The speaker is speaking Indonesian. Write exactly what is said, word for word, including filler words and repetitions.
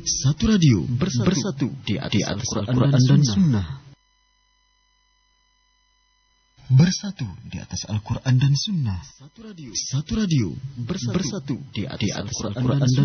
Satu radio bersatu, bersatu di atas Al-Quran, Al-Quran dan Sunnah. Bersatu di atas Al-Quran dan Sunnah. Satu radio, satu radio bersatu, bersatu di atas Al-Quran, Al-Quran dan